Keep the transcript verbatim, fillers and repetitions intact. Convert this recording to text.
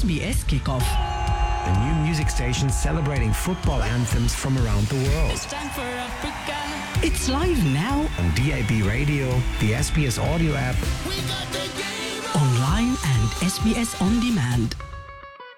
B S Kickoff. A new music station celebrating football anthems from around the world. It's time for Africa. It's live now On D A B Radio, the S B S audio app, We got the game. online and S B S On Demand.